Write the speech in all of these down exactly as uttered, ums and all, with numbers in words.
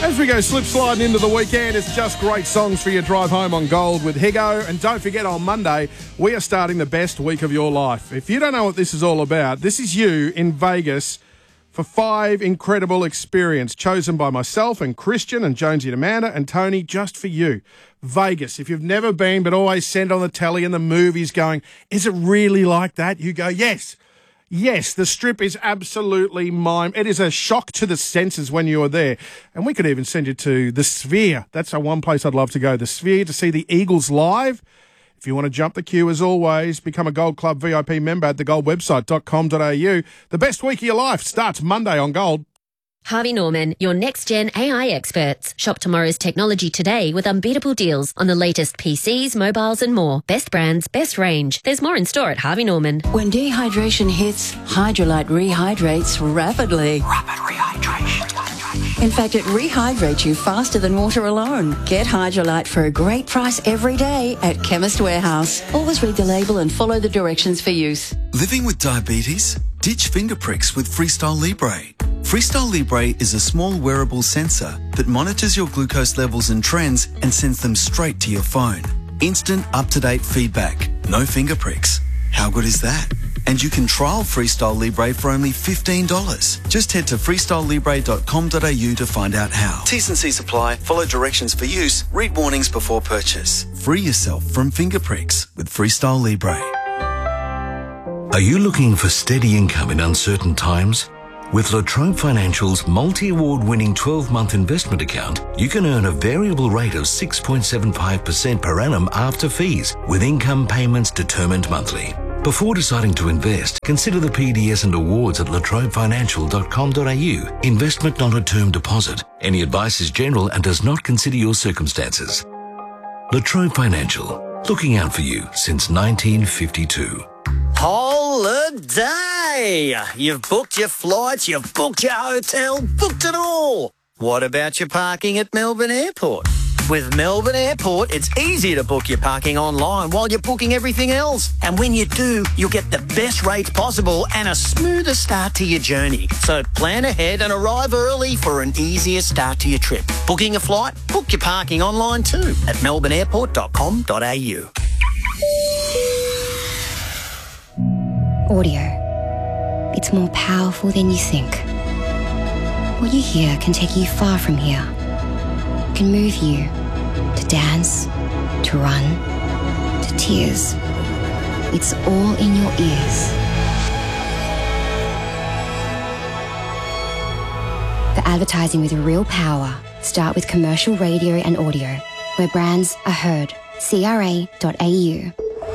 As we go slip sliding into the weekend, it's just great songs for your drive home on Gold with Higo. And don't forget, on Monday, we are starting the best week of your life. If you don't know what this is all about, this is you in Vegas for five incredible experiences chosen by myself and Christian and Jonesy and Amanda and Tony just for you. Vegas, if you've never been but always send on the telly and the movies going, is it really like that? You go, yes. Yes, the Strip is absolutely mime. It is a shock to the senses when you are there. And we could even send you to the Sphere. That's the one place I'd love to go, the Sphere, to see the Eagles live. If you want to jump the queue, as always, become a Gold Club V I P member at the gold website dot com dot a u. The best week of your life starts Monday on Gold. Harvey Norman, your next-gen A I experts. Shop tomorrow's technology today with unbeatable deals on the latest P Cs, mobiles and more. Best brands, best range. There's more in store at Harvey Norman. When dehydration hits, Hydrolite rehydrates rapidly. Rapid rehydration. In fact, it rehydrates you faster than water alone. Get Hydrolite for a great price every day at Chemist Warehouse. Always read the label and follow the directions for use. Living with diabetes? Ditch finger pricks with Freestyle Libre. Freestyle Libre is a small wearable sensor that monitors your glucose levels and trends and sends them straight to your phone. Instant, up-to-date feedback. No finger pricks. How good is that? And you can trial Freestyle Libre for only fifteen dollars. Just head to freestyle libre dot com dot a u to find out how. T's and C's apply. Follow directions for use. Read warnings before purchase. Free yourself from finger pricks with Freestyle Libre. Are you looking for steady income in uncertain times? With La Trobe Financial's multi-award winning twelve-month investment account, you can earn a variable rate of six point seven five percent per annum after fees, with income payments determined monthly. Before deciding to invest, consider the P D S and awards at la trobe financial dot com dot a u. Investment not a term deposit. Any advice is general and does not consider your circumstances. La Trobe Financial, looking out for you since nineteen fifty-two. Holiday! You've booked your flights, you've booked your hotel, booked it all. What about your parking at Melbourne Airport? With Melbourne Airport, it's easy to book your parking online while you're booking everything else. And when you do, you'll get the best rates possible and a smoother start to your journey. So plan ahead and arrive early for an easier start to your trip. Booking a flight? Book your parking online too at melbourne airport dot com dot a u. Audio. It's more powerful than you think. What you hear can take you far from here. It can move you to dance, to run, to tears. It's all in your ears. For advertising with real power, start with commercial radio and audio, where brands are heard. C R A dot A U.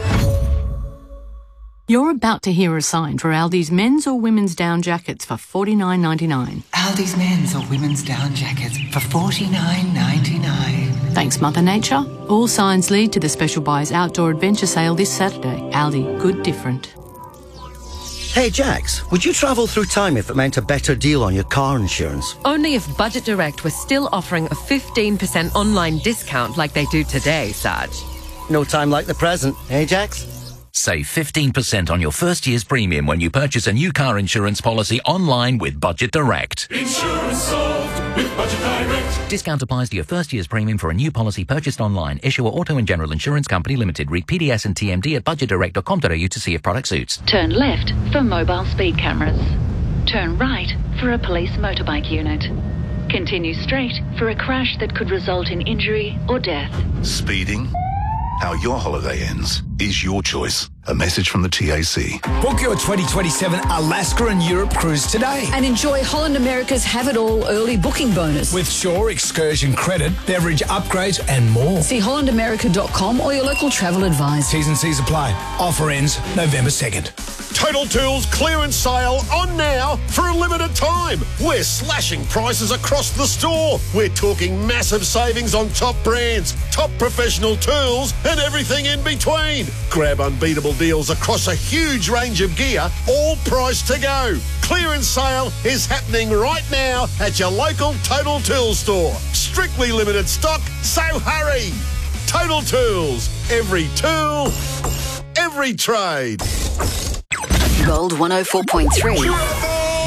You're about to hear a sign for Aldi's men's or women's down jackets for forty-nine ninety-nine. Aldi's men's or women's down jackets for forty-nine ninety-nine. Thanks, Mother Nature. All signs lead to the Special Buys Outdoor Adventure Sale this Saturday. Aldi, good different. Hey Jax, would you travel through time if it meant a better deal on your car insurance? Only if Budget Direct was still offering a fifteen percent online discount like they do today, Saj. No time like the present, hey Jax? Save fifteen percent on your first year's premium when you purchase a new car insurance policy online with Budget Direct. Insurance solved with Budget Direct. Discount applies to your first year's premium for a new policy purchased online. Issuer Auto and General Insurance Company Limited. Read P D S and T M D at budget direct dot com dot a u to see if product suits. Turn left for mobile speed cameras. Turn right for a police motorbike unit. Continue straight for a crash that could result in injury or death. Speeding? How your holiday ends is your choice. A message from the T A C. Book your twenty twenty-seven Alaska and Europe cruise today. And enjoy Holland America's Have It All early booking bonus. With Shore excursion credit, beverage upgrades and more. See holland america dot com or your local travel advisor. T's and C's apply. Offer ends November second. Total Tools clearance sale on now for a limited time. We're slashing prices across the store. We're talking massive savings on top brands, top professional tools and everything in between. Grab unbeatable deals across a huge range of gear, all priced to go. Clearance sale is happening right now at your local Total Tools store. Strictly limited stock, so hurry. Total Tools. Every tool, every trade. Gold one oh four point three.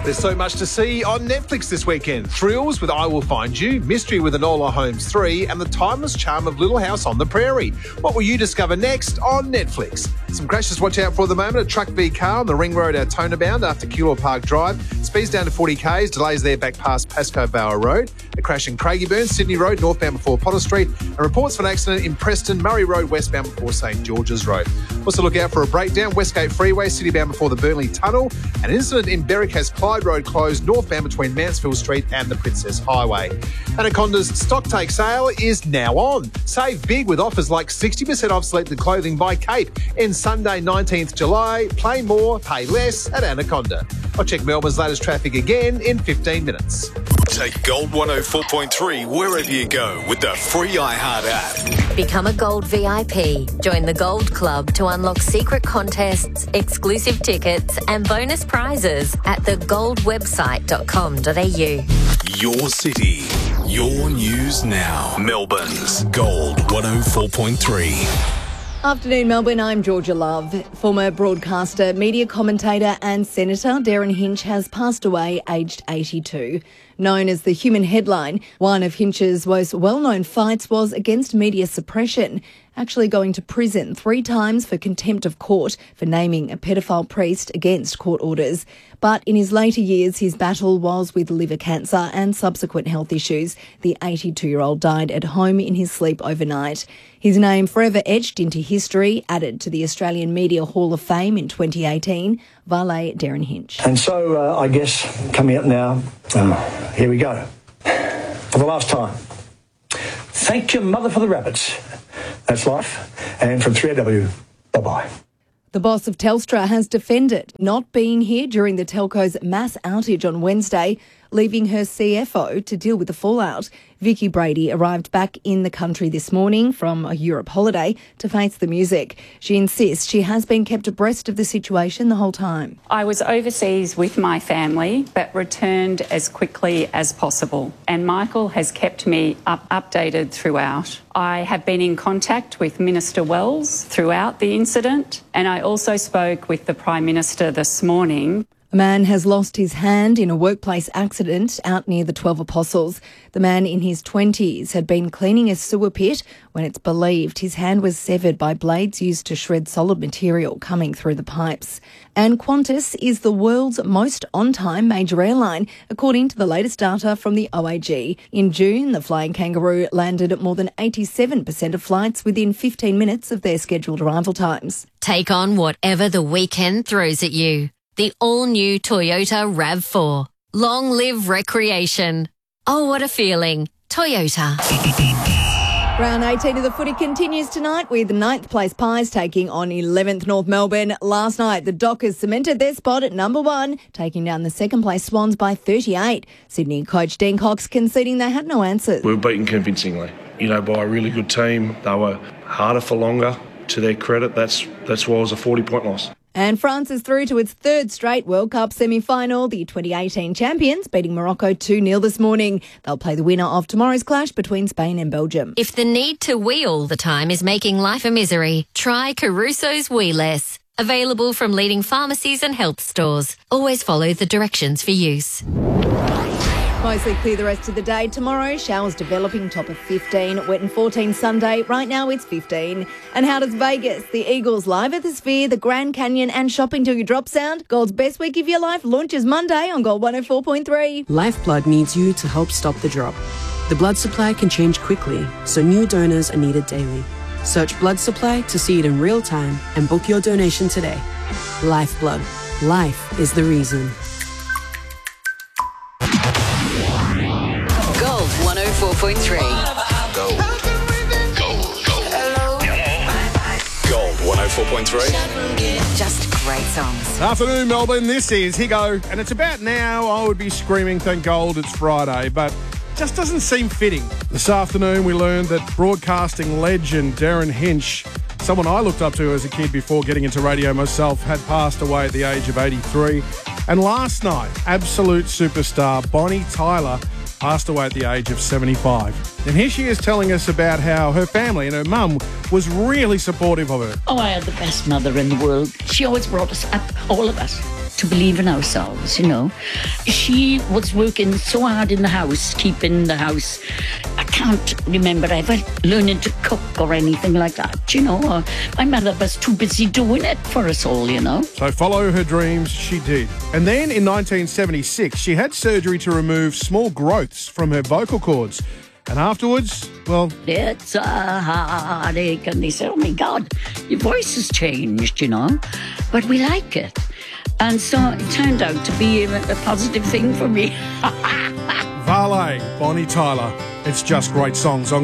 There's so much to see on Netflix this weekend. Thrills with I Will Find You, Mystery with Enola Holmes three, and the timeless charm of Little House on the Prairie. What will you discover next on Netflix? Some crashes to watch out for at the moment. A truck v car on the Ring Road Altona bound after Keilor Park Drive. Speeds down to forty k's, delays there back past Pascoe Bower Road. A crash in Craigieburn, Sydney Road, northbound before Potter Street. And reports of an accident in Preston, Murray Road, westbound before St George's Road. Also look out for a breakdown, Westgate Freeway, citybound before the Burnley Tunnel. An incident in Berwick has Clyde Road closed northbound between Mansfield Street and the Princess Highway. Anaconda's stock take sale is now on. Save big with offers like sixty percent off selected clothing by Cape. Ends Sunday nineteenth July. Play more, pay less at Anaconda. I'll check Melbourne's latest traffic again in fifteen minutes. Take Gold one oh four point three wherever you go with the free iHeart app. Become a Gold V I P. Join the Gold Club to unlock secret contests, exclusive tickets and bonus prizes at the gold website dot com dot a u. Your city, your news now. Melbourne's Gold one oh four point three. Afternoon, Melbourne. I'm Georgia Love. Former broadcaster, media commentator and Senator Darren Hinch has passed away aged eighty-two. Known as the Human Headline, one of Hinch's most well-known fights was against media suppression, actually going to prison three times for contempt of court for naming a pedophile priest against court orders. But in his later years, his battle was with liver cancer and subsequent health issues. The eighty-two-year-old died at home in his sleep overnight. His name forever etched into history, added to the Australian Media Hall of Fame in twenty eighteen. Valet Darren Hinch. And so uh, I guess coming up now, uh, here we go. For the last time. Thank your mother for the rabbits. That's life. And from three A W, bye-bye. The boss of Telstra has defended not being here during the telco's mass outage on Wednesday, leaving her C F O to deal with the fallout. Vicky Brady arrived back in the country this morning from a Europe holiday to face the music. She insists she has been kept abreast of the situation the whole time. I was overseas with my family, but returned as quickly as possible. And Michael has kept me up updated throughout. I have been in contact with Minister Wells throughout the incident, and I also spoke with the Prime Minister this morning. A man has lost his hand in a workplace accident out near the Twelve Apostles. The man in his twenties had been cleaning a sewer pit when it's believed his hand was severed by blades used to shred solid material coming through the pipes. And Qantas is the world's most on-time major airline, according to the latest data from the O A G. In June, the Flying Kangaroo landed at more than eighty-seven percent of flights within fifteen minutes of their scheduled arrival times. Take on whatever the weekend throws at you. The all-new Toyota RAV four. Long live recreation. Oh, what a feeling. Toyota. Round eighteen of the footy continues tonight with ninth place Pies taking on eleventh North Melbourne. Last night, the Dockers cemented their spot at number one, taking down the second place Swans by thirty-eight. Sydney coach Dean Cox conceding they had no answers. We were beaten convincingly, you know, by a really good team. They were harder for longer. To their credit, that's that's why it was a forty-point loss. And France is through to its third straight World Cup semi-final. The twenty eighteen champions beating Morocco two nil this morning. They'll play the winner of tomorrow's clash between Spain and Belgium. If the need to wee all the time is making life a misery, try Caruso's Wee Less. Available from leading pharmacies and health stores. Always follow the directions for use. Mostly clear the rest of the day. Tomorrow, showers developing, top of fifteen. Wet and fourteen Sunday. Right now, it's fifteen. And how does Vegas, the Eagles, live at the Sphere, the Grand Canyon and Shopping Till You Drop sound? Gold's best week of your life launches Monday on Gold one oh four point three. Lifeblood needs you to help stop the drop. The blood supply can change quickly, so new donors are needed daily. Search blood supply to see it in real time and book your donation today. Lifeblood. Life is the reason. one oh four point three. Gold. Gold. Gold. Gold one oh four point three. Just great songs. Afternoon, Melbourne. This is Higo, and it's about now I would be screaming, thank gold it's Friday, but just doesn't seem fitting. This afternoon we learned that broadcasting legend Darren Hinch, someone I looked up to as a kid before getting into radio myself, had passed away at the age of eighty-three. And last night, absolute superstar Bonnie Tyler passed away at the age of seventy-five. And here she is telling us about how her family and her mum was really supportive of her. Oh, I had the best mother in the world. She always brought us up, all of us. to believe in ourselves, you know. She was working so hard in the house, keeping the house. I can't remember ever learning to cook or anything like that, you know. Or my mother was too busy doing it for us all, you know. So follow her dreams, she did. And then in nineteen seventy-six, she had surgery to remove small growths from her vocal cords. And afterwards, well... It's a heartache. And they say, oh, my God, your voice has changed, you know. But we like it. And so it turned out to be a, a positive thing for me. Valet, Bonnie Tyler. It's just great songs on